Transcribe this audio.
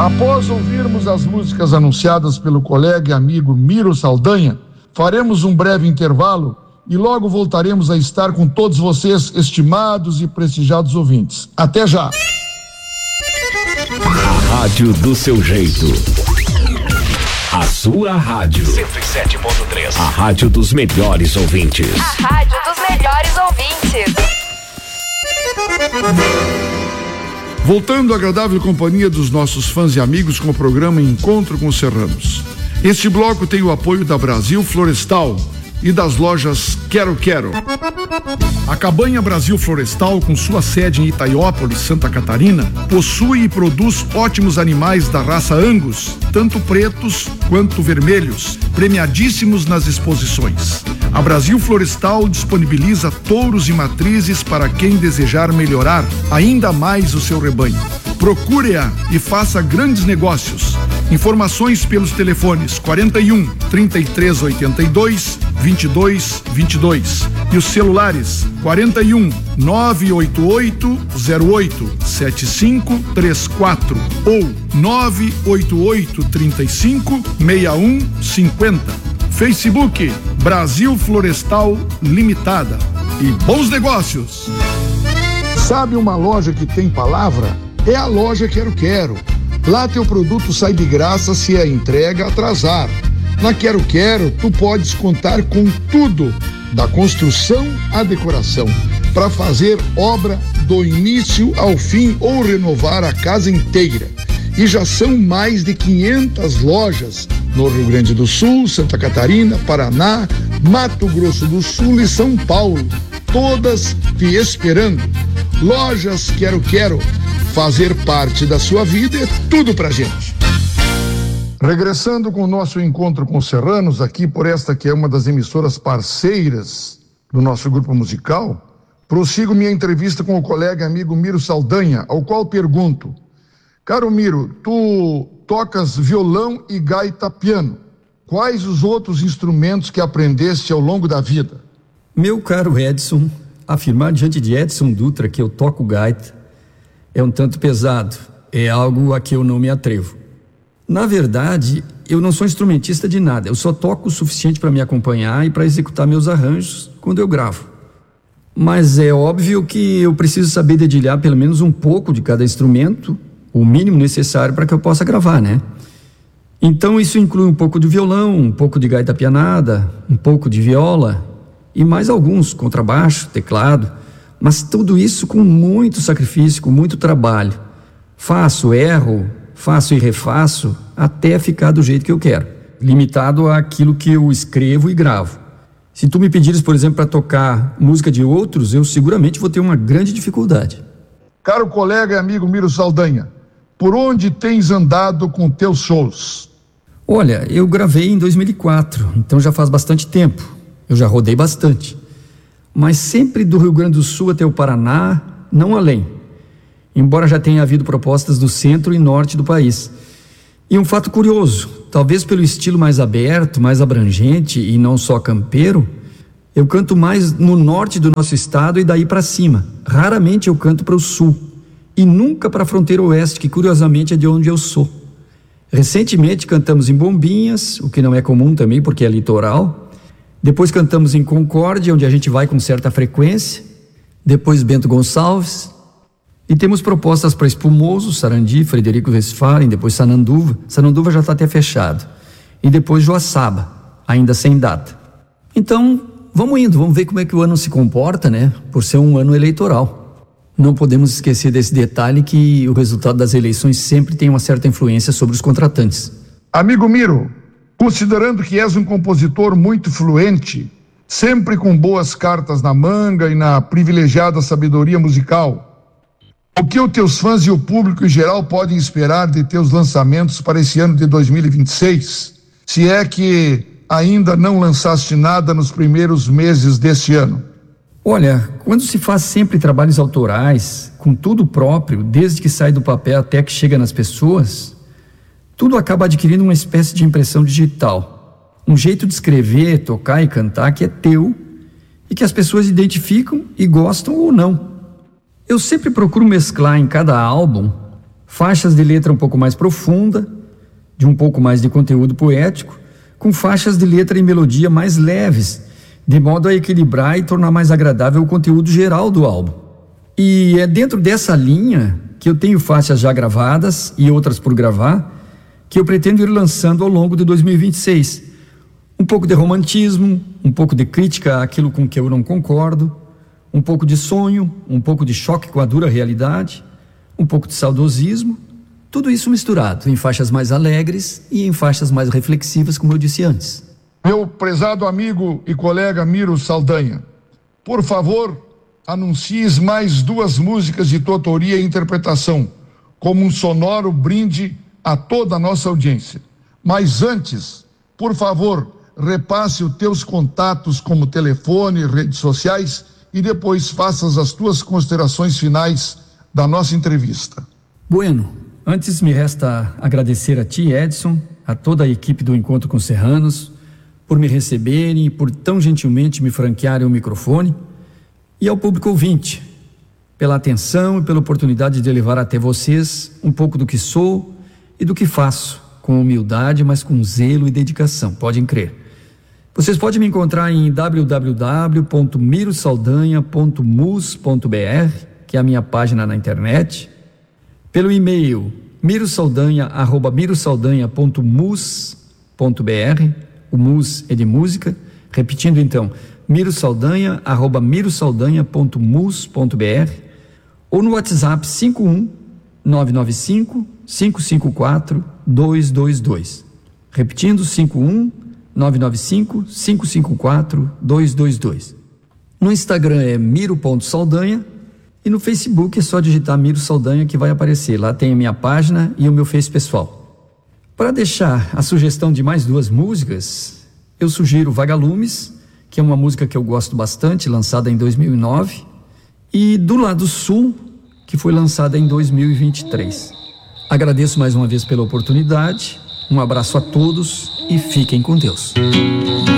Após ouvirmos as músicas anunciadas pelo colega e amigo Miro Saldanha, faremos um breve intervalo e logo voltaremos a estar com todos vocês, estimados e prestigiados ouvintes. Até já! A rádio do seu jeito. A sua rádio. 107.3. A rádio dos melhores ouvintes. A rádio dos melhores ouvintes. Voltando à agradável companhia dos nossos fãs e amigos com o programa Encontro com Serranos. Este bloco tem o apoio da Brasil Florestal e das lojas Quero Quero. A Cabanha Brasil Florestal, com sua sede em Itaiópolis, Santa Catarina, possui e produz ótimos animais da raça Angus, tanto pretos quanto vermelhos, premiadíssimos nas exposições. A Brasil Florestal disponibiliza touros e matrizes para quem desejar melhorar ainda mais o seu rebanho. Procure-a e faça grandes negócios. Informações pelos telefones 41 3382 2222 e os celulares 41 988 08 7534 ou 988 35 6150. Facebook Brasil Florestal Limitada. E bons negócios! Sabe uma loja que tem palavra? É a loja Quero Quero. Lá teu produto sai de graça se a entrega atrasar. Na Quero Quero, tu podes contar com tudo, da construção à decoração, para fazer obra do início ao fim ou renovar a casa inteira. E já são mais de 500 lojas no Rio Grande do Sul, Santa Catarina, Paraná, Mato Grosso do Sul e São Paulo, todas te esperando. Lojas Quero Quero, fazer parte da sua vida é tudo pra gente. Regressando com o nosso encontro com Serranos, aqui por esta que é uma das emissoras parceiras do nosso grupo musical, prossigo minha entrevista com o colega e amigo Miro Saldanha, ao qual pergunto: caro Miro, tu tocas violão e gaita piano. Quais os outros instrumentos que aprendeste ao longo da vida? Meu caro Edson, afirmar diante de Edson Dutra que eu toco gaita é um tanto pesado, é algo a que eu não me atrevo. Na verdade, eu não sou instrumentista de nada, eu só toco o suficiente para me acompanhar e para executar meus arranjos quando eu gravo. Mas é óbvio que eu preciso saber dedilhar pelo menos um pouco de cada instrumento, o mínimo necessário para que eu possa gravar, né? Então isso inclui um pouco de violão, um pouco de gaita pianada, um pouco de viola e mais alguns, contrabaixo, teclado, mas tudo isso com muito sacrifício, com muito trabalho. Faço, erro, faço e refaço até ficar do jeito que eu quero, limitado àquilo que eu escrevo e gravo. Se tu me pedires, por exemplo, para tocar música de outros, eu seguramente vou ter uma grande dificuldade. Caro colega e amigo Miro Saldanha, por onde tens andado com teus shows? Olha, eu gravei em 2004, então já faz bastante tempo. Eu já rodei bastante. Mas sempre do Rio Grande do Sul até o Paraná, não além. Embora já tenha havido propostas do centro e norte do país. E um fato curioso, talvez pelo estilo mais aberto, mais abrangente e não só campeiro, eu canto mais no norte do nosso estado e daí para cima. Raramente eu canto para o sul e nunca para a fronteira oeste, que curiosamente é de onde eu sou. Recentemente cantamos em Bombinhas, o que não é comum também porque é litoral. Depois cantamos em Concórdia, onde a gente vai com certa frequência. Depois Bento Gonçalves. E temos propostas para Espumoso, Sarandi, Frederico Westphalen, depois Sananduva. Sananduva já está até fechado. E depois Joaçaba, ainda sem data. Então, vamos indo, vamos ver como é que o ano se comporta, né? Por ser um ano eleitoral. Não podemos esquecer desse detalhe que o resultado das eleições sempre tem uma certa influência sobre os contratantes. Amigo Miro, considerando que és um compositor muito fluente, sempre com boas cartas na manga e na privilegiada sabedoria musical, o que os teus fãs e o público em geral podem esperar de teus lançamentos para esse ano de 2026, se é que ainda não lançaste nada nos primeiros meses deste ano? Olha, quando se faz sempre trabalhos autorais, com tudo próprio, desde que sai do papel até que chega nas pessoas, tudo acaba adquirindo uma espécie de impressão digital. Um jeito de escrever, tocar e cantar que é teu e que as pessoas identificam e gostam ou não. Eu sempre procuro mesclar em cada álbum faixas de letra um pouco mais profunda, de um pouco mais de conteúdo poético, com faixas de letra e melodia mais leves, de modo a equilibrar e tornar mais agradável o conteúdo geral do álbum. E é dentro dessa linha que eu tenho faixas já gravadas e outras por gravar, que eu pretendo ir lançando ao longo de 2026. Um pouco de romantismo, um pouco de crítica àquilo com que eu não concordo, um pouco de sonho, um pouco de choque com a dura realidade, um pouco de saudosismo, tudo isso misturado em faixas mais alegres e em faixas mais reflexivas, como eu disse antes. Meu prezado amigo e colega Miro Saldanha, por favor, anuncies mais 2 músicas de tua autoria e interpretação, como um sonoro brinde a toda a nossa audiência. Mas antes, por favor, repasse os teus contatos como telefone, redes sociais e depois faças as tuas considerações finais da nossa entrevista. Bueno, antes me resta agradecer a ti, Edson, a toda a equipe do Encontro com Serranos, por me receberem e por tão gentilmente me franquearem o microfone, e ao público ouvinte, pela atenção e pela oportunidade de levar até vocês um pouco do que sou e do que faço, com humildade, mas com zelo e dedicação, podem crer. Vocês podem me encontrar em www.mirosaldanha.mus.br, que é a minha página na internet, pelo e-mail mirosaldanha@mirosaldanha.mus.br, o mus é de música, repetindo então, mirosaldanha@mirosaldanha.mus.br, ou no WhatsApp 51-995-554-222. Repetindo, 51-995-554-222. No Instagram é miro.saldanha e no Facebook é só digitar Miro Saldanha que vai aparecer. Lá tem a minha página e o meu Face pessoal. Para deixar a sugestão de mais 2 músicas, eu sugiro Vagalumes, que é uma música que eu gosto bastante, lançada em 2009, e Do Lado Sul, que foi lançada em 2023. Agradeço mais uma vez pela oportunidade, um abraço a todos e fiquem com Deus.